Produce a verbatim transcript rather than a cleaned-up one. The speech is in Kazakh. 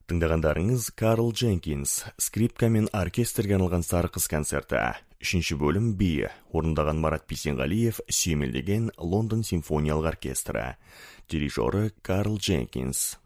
Тыңдағандарыңыз Карл Дженкинс, скрипка мен оркестрге арналған Сары қыз концерті. Үшінші бөлім Би, орындаған Марат Бейсенғалиев сүйемелдеген Лондон симфониялық оркестрі. Дирижері Карл Дженкинс.